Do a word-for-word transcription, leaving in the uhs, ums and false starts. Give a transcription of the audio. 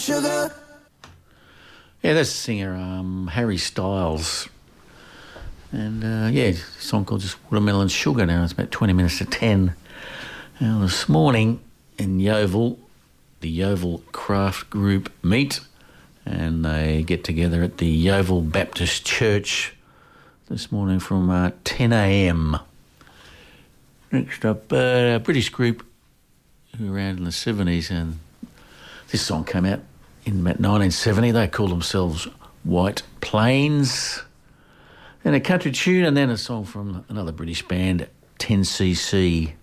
Sugar. Yeah, that's the singer um, Harry Styles. And, uh, yeah, a song called just Watermelon Sugar now. It's about twenty minutes to ten. Now, this morning in Yeovil, the Yeovil Craft Group meet and they get together at the Yeovil Baptist Church this morning from uh, ten a.m. Next up, uh, a British group who were around in the seventies, and this song came out in about nineteen seventy. They called themselves White Plains. Then a country tune, and then a song from another British band, ten C C.